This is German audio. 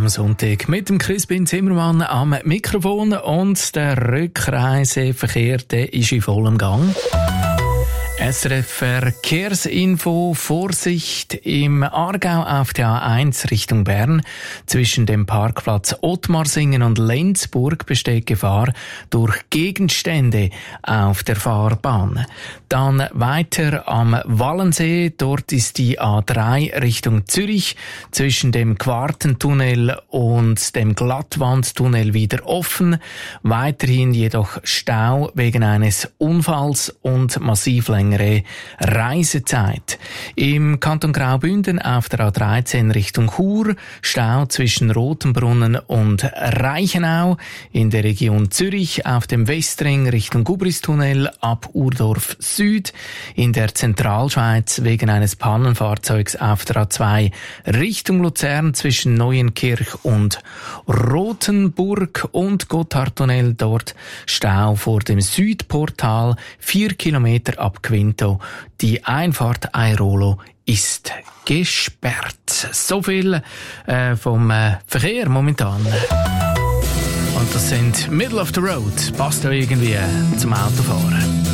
am Sonntag mit dem Crispin Zimmermann am Mikrofon und der Rückreiseverkehr, der ist in vollem Gang. SRF Verkehrsinfo, Vorsicht im Aargau auf der A1 Richtung Bern. Zwischen dem Parkplatz Ottmarsingen und Lenzburg besteht Gefahr durch Gegenstände auf der Fahrbahn. Dann weiter am Wallensee, dort ist die A3 Richtung Zürich zwischen dem Quartentunnel und dem Glattwandtunnel wieder offen. Weiterhin jedoch Stau wegen eines Unfalls und massiv längere Reisezeit. Im Kanton Graubünden auf der A13 Richtung Chur, Stau zwischen Rotenbrunnen und Reichenau. In der Region Zürich auf dem Westring Richtung Gubristunnel ab Urdorf Süd. In der Zentralschweiz wegen eines Pannenfahrzeugs auf der A2 Richtung Luzern zwischen Neuenkirch und Rothenburg und Gotthardtunnel, dort Stau vor dem Südportal, 4 Kilometer ab Quinto. Die Einfahrt Airolo ist gesperrt. So viel vom Verkehr momentan. Und das sind Middle of the Road. Passt ja irgendwie zum Autofahren.